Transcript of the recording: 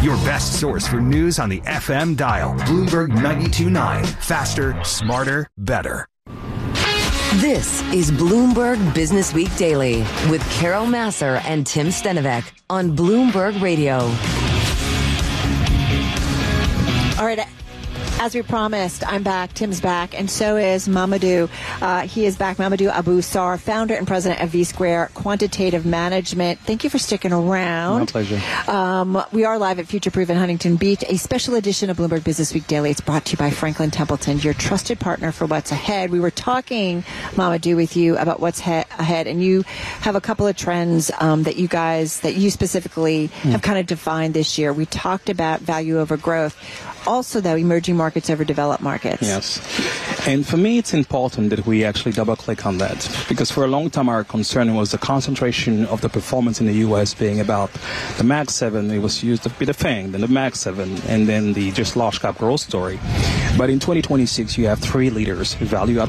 Your best source for news on the FM dial. Bloomberg 92.9. Faster, smarter, better. This is Bloomberg Business Week Daily with Carol Massar and Tim Stenovec on Bloomberg Radio. All right. As we promised, I'm back. Tim's back, and so is Mamadou. He is back. Mamadou Abou-Sar, founder and president of V-Square Quantitative Management. Thank you for sticking around. My pleasure. We are live at Future Proof in Huntington Beach, a special edition of Bloomberg Business Week Daily. It's brought to you by Franklin Templeton, your trusted partner for what's ahead. We were talking, Mamadou, with you about what's ahead, and you have a couple of trends that you specifically have kind of defined this year. We talked about value over growth. Also, though, emerging markets over developed markets. Yes. And for me, it's important that we actually double-click on that, because for a long time our concern was the concentration of the performance in the U.S. being about the Mag 7. It was used to be the FANG, then the Mag 7, and then the just large cap growth story. But in 2026, you have three leaders: value